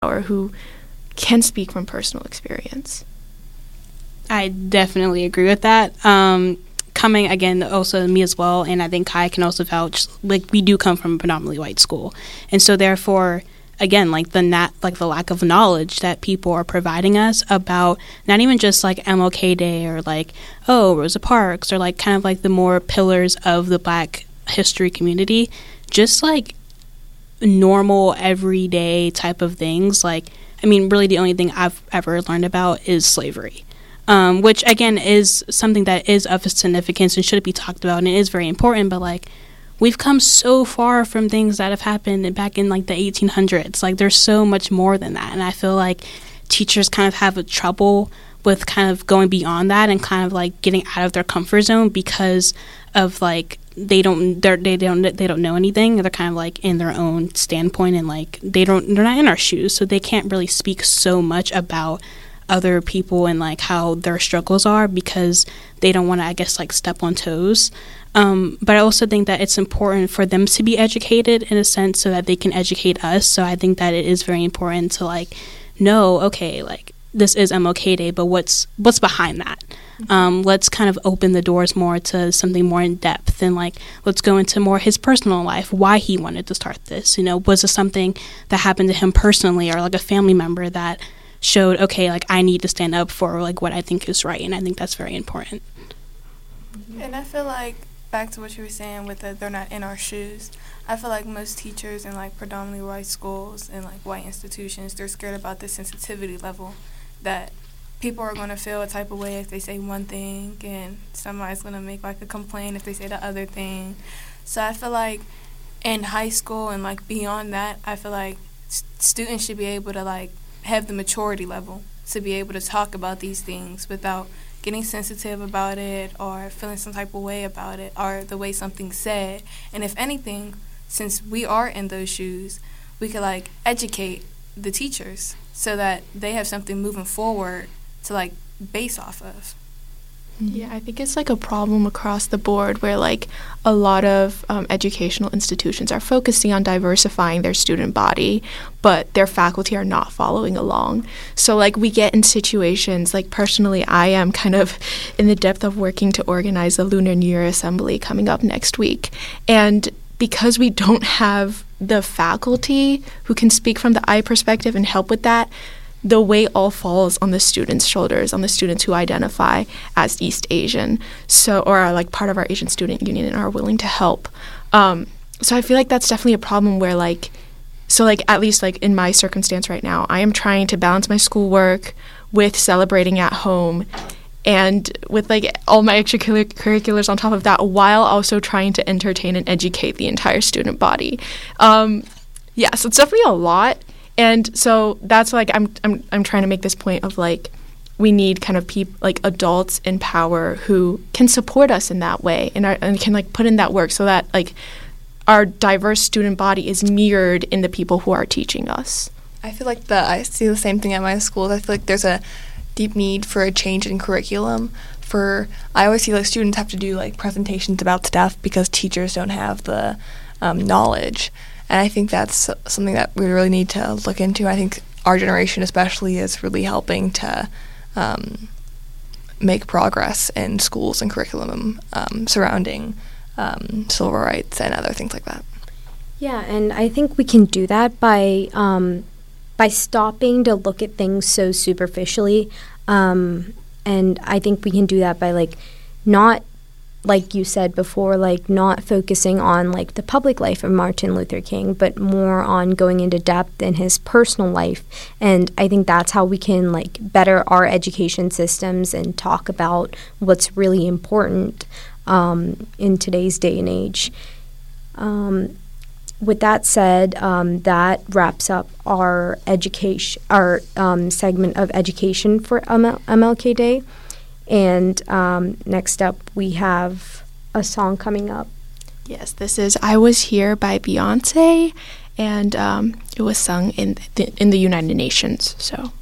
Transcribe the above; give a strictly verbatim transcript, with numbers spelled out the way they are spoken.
or who can speak from personal experience. I definitely agree with that. Um, coming, again, also me as well, and I think Kai can also vouch, like, we do come from a predominantly white school. And so, therefore, again, like, the nat- like the lack of knowledge that people are providing us about not even just, like, M L K Day or, like, oh, Rosa Parks, or, like, kind of, like, the more pillars of the Black history community, just, like, normal, everyday type of things. Like, I mean, really the only thing I've ever learned about is slavery. Um, which, again, is something that is of significance and should be talked about, and it is very important, but, like, we've come so far from things that have happened back in, like, the eighteen hundreds. Like, there's so much more than that, and I feel like teachers kind of have a trouble with kind of going beyond that and kind of, like, getting out of their comfort zone because of, like, they don't they're, they don't they don't know anything. They're kind of, like, in their own standpoint, and, like, they don't they're not in our shoes, so they can't really speak so much about other people and, like, how their struggles are because they don't want to, I guess, like, step on toes. Um, but I also think that it's important for them to be educated in a sense so that they can educate us. So I think that it is very important to, like, know, okay, like, this is M L K Day, but what's what's behind that? Um, let's kind of open the doors more to something more in depth, and, like, let's go into more his personal life, why he wanted to start this. You know, was it something that happened to him personally, or, like, a family member that showed, okay, like, I need to stand up for, like, what I think is right, and I think that's very important. And I feel like, back to what you were saying with the they're not in our shoes, I feel like most teachers in, like, predominantly white schools and, like, white institutions, they're scared about the sensitivity level that people are going to feel a type of way if they say one thing, and somebody's going to make, like, a complaint if they say the other thing. So I feel like in high school and, like, beyond that, I feel like st- students should be able to, like, have the maturity level to be able to talk about these things without getting sensitive about it or feeling some type of way about it or the way something's said. And if anything, since we are in those shoes, we could, like, educate the teachers so that they have something moving forward to, like, base off of. Yeah, I think it's, like, a problem across the board where, like, a lot of um, educational institutions are focusing on diversifying their student body, but their faculty are not following along. So, like, we get in situations, like, personally, I am kind of in the depth of working to organize the Lunar New Year Assembly coming up next week. And because we don't have the faculty who can speak from the I perspective and help with that, the weight all falls on the students' shoulders, on the students who identify as East Asian, so or are, like, part of our Asian Student Union and are willing to help. Um, so I feel like that's definitely a problem where, like, so, like, at least, like, in my circumstance right now, I am trying to balance my schoolwork with celebrating at home and with, like, all my extracurriculars on top of that, while also trying to entertain and educate the entire student body. Um, yeah, so it's definitely a lot. And so that's, like, I'm I'm I'm trying to make this point of, like, we need kind of people, like, adults in power who can support us in that way and, are, and can, like, put in that work so that, like, our diverse student body is mirrored in the people who are teaching us. I feel like the I see the same thing at my school. I feel like there's a deep need for a change in curriculum. For I always see, like, students have to do, like, presentations about stuff because teachers don't have the um, knowledge. And I think that's something that we really need to look into. I think our generation especially is really helping to um, make progress in schools and curriculum um, surrounding um, civil rights and other things like that. Yeah, and I think we can do that by um, by stopping to look at things so superficially. Um, and I think we can do that by, like, not, like you said before, like, not focusing on, like, the public life of Martin Luther King, but more on going into depth in his personal life. And I think that's how we can, like, better our education systems and talk about what's really important um, in today's day and age. Um, with that said, um, that wraps up our education, our um, segment of education for M L K Day. And um, next up, we have a song coming up. Yes, this is I Was Here by Beyonce, and um, it was sung in the, in the United Nations, so...